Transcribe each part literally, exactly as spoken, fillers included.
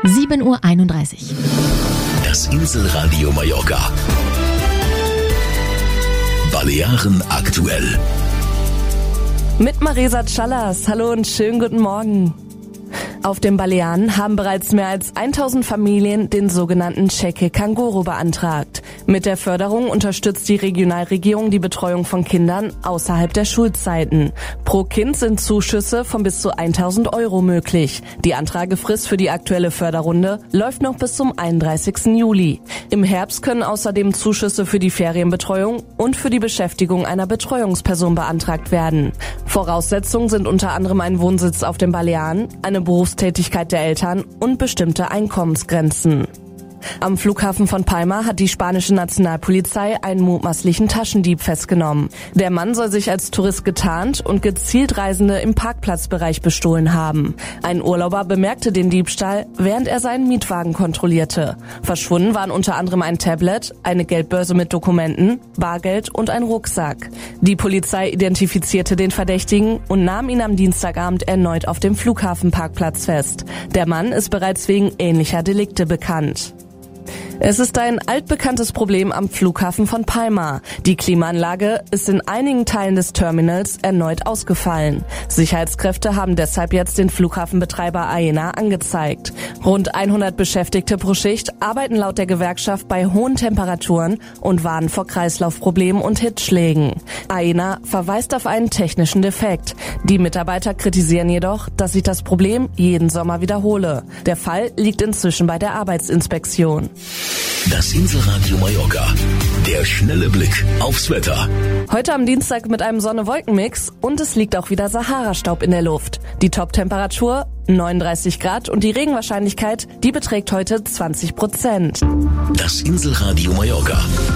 sieben Uhr einunddreißig. Das Inselradio Mallorca. Balearen aktuell. Mit Marisa Callas. Hallo und schönen guten Morgen. Auf den Balearen haben bereits mehr als tausend Familien den sogenannten Cheque Canguro beantragt. Mit der Förderung unterstützt die Regionalregierung die Betreuung von Kindern außerhalb der Schulzeiten. Pro Kind sind Zuschüsse von bis zu tausend Euro möglich. Die Antragefrist für die aktuelle Förderrunde läuft noch bis zum einunddreißigsten Juli. Im Herbst können außerdem Zuschüsse für die Ferienbetreuung und für die Beschäftigung einer Betreuungsperson beantragt werden. Voraussetzungen sind unter anderem ein Wohnsitz auf den Balearen, eine Berufstätigkeit der Eltern und bestimmte Einkommensgrenzen. Am Flughafen von Palma hat die spanische Nationalpolizei einen mutmaßlichen Taschendieb festgenommen. Der Mann soll sich als Tourist getarnt und gezielt Reisende im Parkplatzbereich bestohlen haben. Ein Urlauber bemerkte den Diebstahl, während er seinen Mietwagen kontrollierte. Verschwunden waren unter anderem ein Tablet, eine Geldbörse mit Dokumenten, Bargeld und ein Rucksack. Die Polizei identifizierte den Verdächtigen und nahm ihn am Dienstagabend erneut auf dem Flughafenparkplatz fest. Der Mann ist bereits wegen ähnlicher Delikte bekannt. Es ist ein altbekanntes Problem am Flughafen von Palma. Die Klimaanlage ist in einigen Teilen des Terminals erneut ausgefallen. Sicherheitskräfte haben deshalb jetzt den Flughafenbetreiber Aena angezeigt. Rund hundert Beschäftigte pro Schicht arbeiten laut der Gewerkschaft bei hohen Temperaturen und warnen vor Kreislaufproblemen und Hitzschlägen. Aena verweist auf einen technischen Defekt. Die Mitarbeiter kritisieren jedoch, dass sich das Problem jeden Sommer wiederhole. Der Fall liegt inzwischen bei der Arbeitsinspektion. Das Inselradio Mallorca. Der schnelle Blick aufs Wetter. Heute am Dienstag mit einem Sonne-Wolken-Mix und es liegt auch wieder Sahara-Staub in der Luft. Die Top-Temperatur neununddreißig Grad und die Regenwahrscheinlichkeit, die beträgt heute zwanzig Prozent. Das Inselradio Mallorca.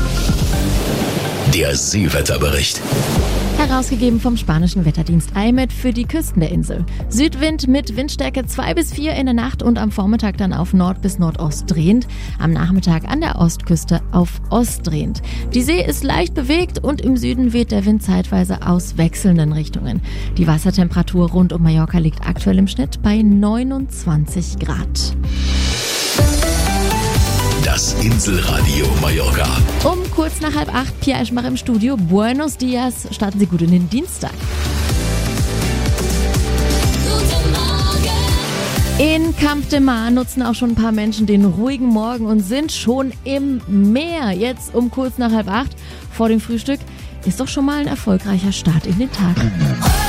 Der Seewetterbericht. Herausgegeben vom spanischen Wetterdienst I M E D für die Küsten der Insel. Südwind mit Windstärke zwei bis vier in der Nacht und am Vormittag dann auf Nord bis Nordost drehend. Am Nachmittag an der Ostküste auf Ost drehend. Die See ist leicht bewegt und im Süden weht der Wind zeitweise aus wechselnden Richtungen. Die Wassertemperatur rund um Mallorca liegt aktuell im Schnitt bei neunundzwanzig Grad. Das Inselradio Mallorca. Um kurz nach halb acht, Pia Eschmach im Studio. Buenos dias, starten Sie gut in den Dienstag. Guten Morgen. In Camp de Mar nutzen auch schon ein paar Menschen den ruhigen Morgen und sind schon im Meer. Jetzt um kurz nach halb acht vor dem Frühstück ist doch schon mal ein erfolgreicher Start in den Tag.